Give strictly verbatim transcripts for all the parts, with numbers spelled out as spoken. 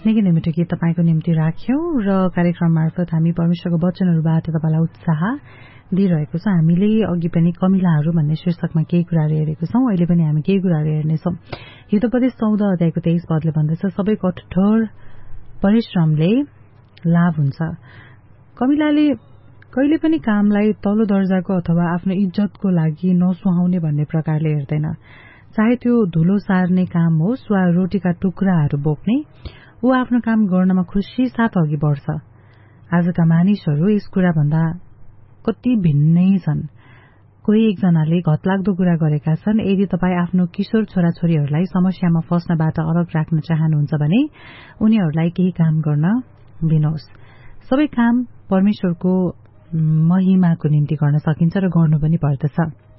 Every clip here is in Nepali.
निकै नै मिठो गीत तपाईँको निम्ति राख्यौं र कार्यक्रम मार्फत हामी परमेश्वरको वचनहरूबाट तपाईँलाई उत्साह दिइरहेको छ। हामीले अघि पनि कमिलाहरू भन्ने शीर्षकमा केही कुराहरू हेरेको छौं। अहिले पनि हामी केही कुराहरू हेर्नेछौं। हितोपदेश चौध अध्यायको तेइस पदले भन्दछ, सबै कठोर परिश्रमले लाभ हुन्छ। कमिलाले कहिले पनि कामलाई तल्लो दर्जाको अथवा आफ्नो इज्जतको लागि नसुहाउने भन्ने प्रकारले हेर्दैन। चाहे त्यो धुलो सार्ने काम होस् वा रोटीका टुक्राहरू बोक्ने, ऊ आफ्नो काम गर्नमा खुशी साथ अघि बढ्छ। आजका मानिसहरू यस कुराभन्दा कति भिन्नै छन्। कोही एकजनाले घतलाग्दो कुरा गरेका छन्, यदि तपाईँ आफ्नो किशोर छोराछोरीहरूलाई समस्यामा फस्नबाट अलग राख्न चाहनुहुन्छ भने उनीहरूलाई केही काम गर्न दिनुहोस्। सबै काम परमेश्वरको महिमाको निम्ति गर्न सकिन्छ र गर्नु पनि पर्दछ।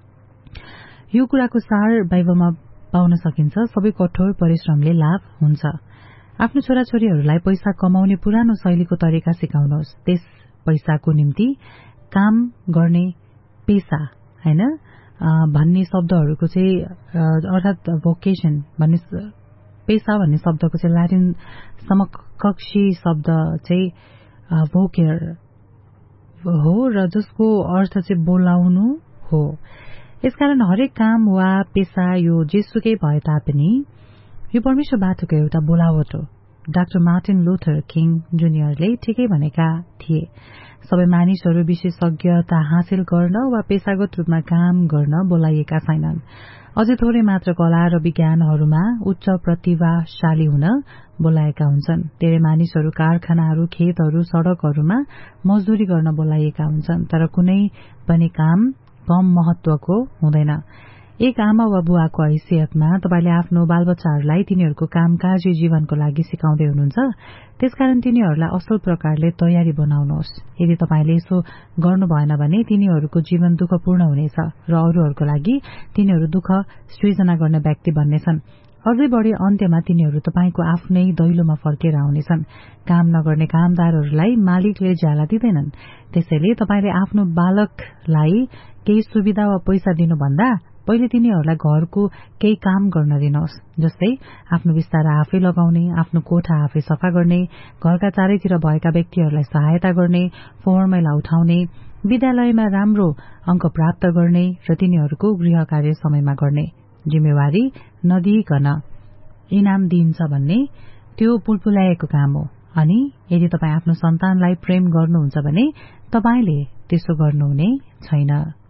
यो कुराको सार बाइबलमा पाउन सकिन्छ। सबै कठोर परिश्रमले लाभ हुन्छ। आफ्नो छोराछोरीहरूलाई पैसा कमाउने पुरानो शैलीको तरिका सिकाउनुहोस्। त्यस पैसाको निम्ति काम गर्ने पेसा हैन भन्ने शब्दहरूको चाहिँ अर्थात भोकेशन भन्ने पेसा भन्ने शब्दको चाहिँ ल्याटिन समकक्षी शब्द चाहिँ भोकेर हो र जसको अर्थ चाहिँ बोलाउनु हो। यसकारण हरेक काम वा पेसा यो जेसुकै भए तापनि यो परमेश्वरबाटको एउटा बोलावट हो। डाक्टर मार्टिन लुथर किङ जुनियरले ठिकै भनेका थिए, सबै मानिसहरू विशेषज्ञता हासिल गर्न वा पेशागत रूपमा काम गर्न बोलाइएका छैनन्। अझै थोरै मात्र कला र विज्ञानहरूमा उच्च प्रतिभाशाली हुन बोलाएका हुन्छन्। धेरै मानिसहरू कारखानाहरू, खेतहरू, सड़कहरूमा मजदुरी गर्न बोलाइएका हुन्छन्, तर कुनै पनि काम कम महत्वको हुँदैन। एक आमा वा बुवाको हैसियतमा तपाईले आफ्नो बालबच्चाहरूलाई तिनीहरूको कामकाजी जीवनको लागि सिकाउँदै हुनुहुन्छ। त्यसकारण तिनीहरूलाई असल प्रकारले तयारी बनाउनुहोस्। यदि तपाईले यसो गर्नु भएन भने तिनीहरूको जीवन दुःखपूर्ण हुनेछ र अरूहरूको लागि तिनीहरू दुःख सृजना गर्ने व्यक्ति बन्नेछन्। अझै बढी अन्त्यमा तिनीहरू तपाईको आफ्नै दैलोमा फर्केर आउनेछन्। काम नगर्ने कामदारहरूलाई मालिकले ज्याला दिँदैनन्। त्यसैले तपाईले आफ्नो बालकलाई केही सुविधा वा पैसा दिनुभन्दा पहिले तिनीहरूलाई घरको केही काम गर्न दिनुहोस्, जस्तै आफ्नो बिस्तारा आफै लगाउने, आफ्नो कोठा आफै सफा गर्ने, घरका चारैतिर भएका व्यक्तिहरूलाई सहायता गर्ने, फोहोर मैला उठाउने, विद्यालयमा राम्रो अंक प्राप्त गर्ने र तिनीहरूको गृह कार्य समयमा गर्ने। जिम्मेवारी नदिइकन इनाम दिइन्छ भन्ने त्यो पुलपुल्याएको काम हो। अनि यदि तपाईँ आफ्नो सन्तानलाई प्रेम गर्नुहुन्छ भने तपाईले त्यसो गर्नुहुने छैन।